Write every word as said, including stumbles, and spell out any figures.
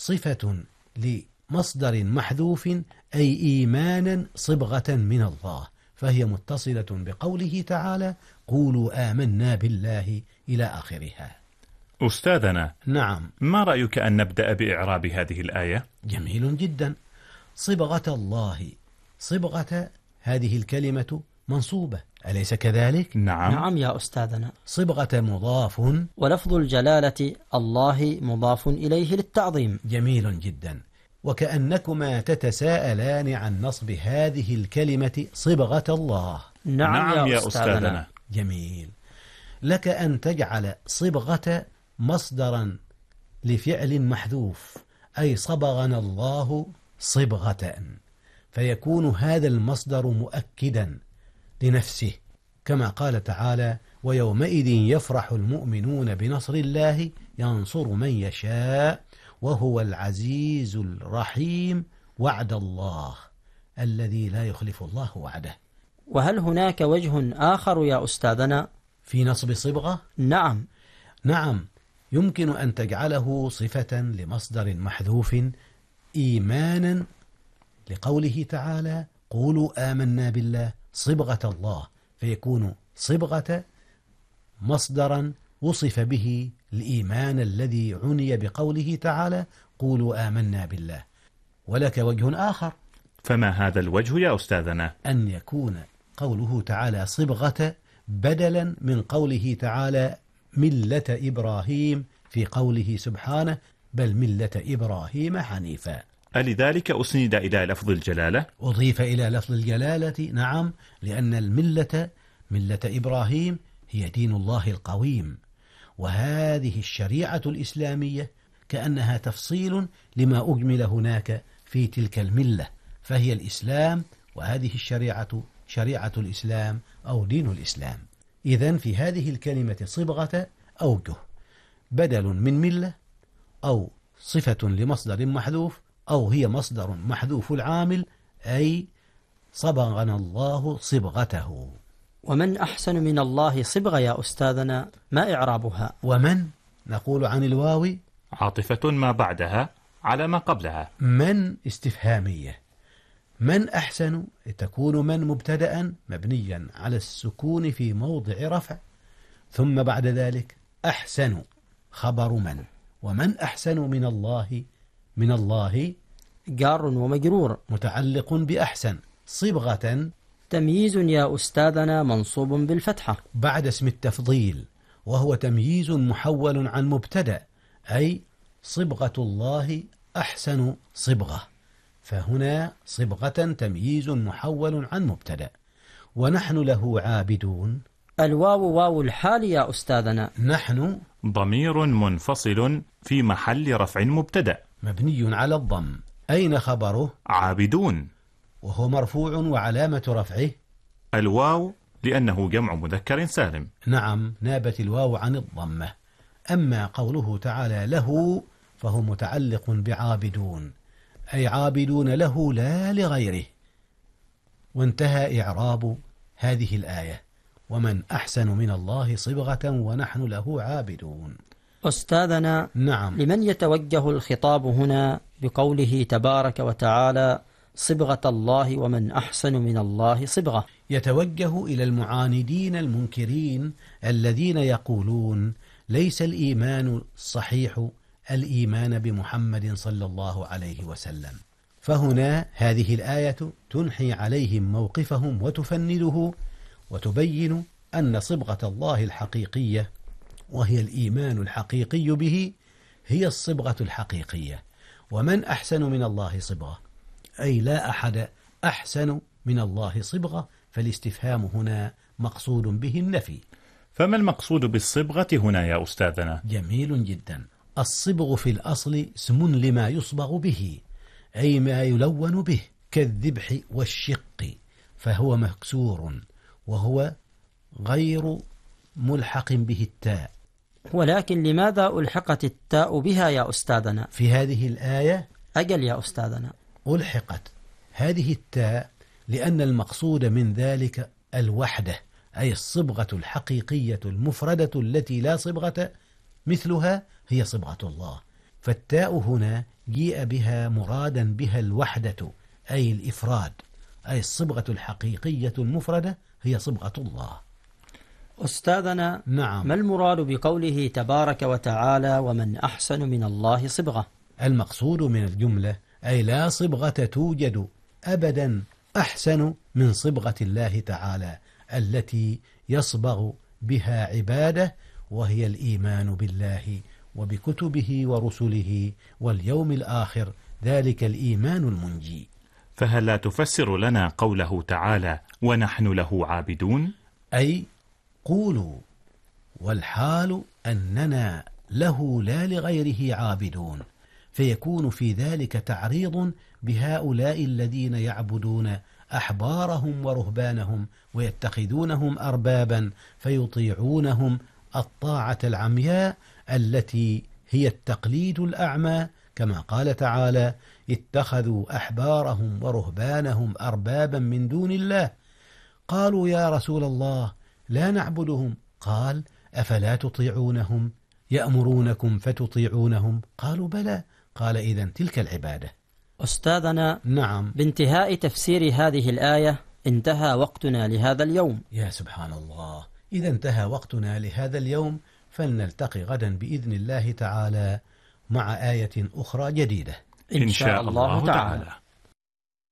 صفة لمصدر محذوف أي إيمانا صبغة من الله، فهي متصلة بقوله تعالى قولوا آمنا بالله إلى آخرها. أستاذنا، نعم، ما رأيك أن نبدأ بإعراب هذه الآية؟ جميل جدا. صبغة الله، صبغة هذه الكلمة منصوبة، أليس كذلك؟ نعم. نعم يا أستاذنا. صبغة مضاف، ولفظ الجلالة الله مضاف إليه للتعظيم. جميل جدا. وكأنكما تتساءلان عن نصب هذه الكلمة صبغة الله. نعم, نعم يا, يا أستاذنا. أستاذنا. جميل. لك أن تجعل صبغة مصدرا لفعل محذوف، أي صبغنا الله صبغة، فيكون هذا المصدر مؤكدا لنفسه، كما قال تعالى ويومئذ يفرح المؤمنون بنصر الله ينصر من يشاء وهو العزيز الرحيم وعد الله الذي لا يخلف الله وعده. وهل هناك وجه آخر يا أستاذنا في نصب صبغة؟ نعم. نعم، يمكن أن تجعله صفة لمصدر محذوف إيمانا لقوله تعالى قولوا آمنا بالله صبغة الله، فيكون صبغة مصدرا وصف به الإيمان الذي عني بقوله تعالى قولوا آمنا بالله. ولك وجه آخر. فما هذا الوجه يا أستاذنا؟ أن يكون قوله تعالى صبغة بدلا من قوله تعالى ملة إبراهيم في قوله سبحانه بل ملة إبراهيم حنيفا. ألذلك أسند إلى لفظ الجلالة؟ أضيف إلى لفظ الجلالة، نعم، لأن الملة ملة إبراهيم هي دين الله القويم، وهذه الشريعة الإسلامية كأنها تفصيل لما أجمل هناك في تلك الملة، فهي الإسلام، وهذه الشريعة شريعة الإسلام أو دين الإسلام. إذن في هذه الكلمة صبغة أوجه: بدل من ملة، أو صفة لمصدر محذوف، أو هي مصدر محذوف العامل أي صبغنا الله صبغته. ومن أحسن من الله صبغة يا أستاذنا، ما إعرابها؟ ومن نقول عن الواو عاطفة ما بعدها على ما قبلها. من استفهامية. من أحسن تكون من مبتدأ مبنيا على السكون في موضع رفع، ثم بعد ذلك أحسن خبر من، ومن أحسن من الله، من الله جار ومجرور متعلق بأحسن. صبغة تمييز يا أستاذنا منصوب بالفتحة بعد اسم التفضيل، وهو تمييز محول عن مبتدأ، أي صبغة الله أحسن صبغة، فهنا صبغة تمييز محول عن مبتدأ. ونحن له عابدون. الواو واو الحال يا أستاذنا. نحن ضمير منفصل في محل رفع مبتدأ مبني على الضم. أين خبره؟ عابدون، وهو مرفوع وعلامة رفعه الواو لأنه جمع مذكر سالم. نعم، نابت الواو عن الضمة. أما قوله تعالى له فهو متعلق بعابدون، أي عابدون له لا لغيره. وانتهى إعراب هذه الآية: ومن أحسن من الله صبغة ونحن له عابدون. أستاذنا، نعم، لمن يتوجه الخطاب هنا بقوله تبارك وتعالى صبغة الله ومن أحسن من الله صبغة؟ يتوجه إلى المعاندين المنكرين الذين يقولون ليس الإيمان الصحيح الإيمان بمحمد صلى الله عليه وسلم. فهنا هذه الآية تنحي عليهم موقفهم وتفنده، وتبين أن صبغة الله الحقيقية وهي الإيمان الحقيقي به هي الصبغة الحقيقية. ومن أحسن من الله صبغة، أي لا أحد أحسن من الله صبغة، فالاستفهام هنا مقصود به النفي. فما المقصود بالصبغة هنا يا أستاذنا؟ جميل جدا. الصبغ في الأصل اسم لما يصبغ به، أي ما يلون به، كالذبح والشق، فهو مكسور وهو غير ملحق به التاء. ولكن لماذا ألحقت التاء بها يا أستاذنا؟ في هذه الآية أجل يا أستاذنا، ألحقت هذه التاء لأن المقصود من ذلك الوحدة، أي الصبغة الحقيقية المفردة التي لا صبغة مثلها هي صبغة الله. فالتاء هنا جيء بها مرادا بها الوحدة أي الإفراد، أي الصبغة الحقيقية المفردة هي صبغة الله. أستاذنا، نعم. ما المراد بقوله تبارك وتعالى ومن أحسن من الله صبغة؟ المقصود من الجملة أي لا صبغة توجد أبدا أحسن من صبغة الله تعالى التي يصبغ بها عباده، وهي الإيمان بالله وبكتبه ورسله واليوم الآخر، ذلك الإيمان المنجي. فهل لا تفسر لنا قوله تعالى ونحن له عابدون؟ أي قولوا والحال أننا له لا لغيره عابدون، فيكون في ذلك تعريض بهؤلاء الذين يعبدون أحبارهم ورهبانهم ويتخذونهم أربابا فيطيعونهم الطاعة العمياء التي هي التقليد الأعمى، كما قال تعالى اتخذوا أحبارهم ورهبانهم أربابا من دون الله. قالوا يا رسول الله لا نعبدهم، قال أفلا تطيعونهم يأمرونكم فتطيعونهم؟ قالوا بلى، قال إذن تلك العبادة. أستاذنا، نعم. بانتهاء تفسير هذه الآية انتهى وقتنا لهذا اليوم. يا سبحان الله، إذا انتهى وقتنا لهذا اليوم، فلنلتقي غدا بإذن الله تعالى مع آية أخرى جديدة إن شاء الله تعالى.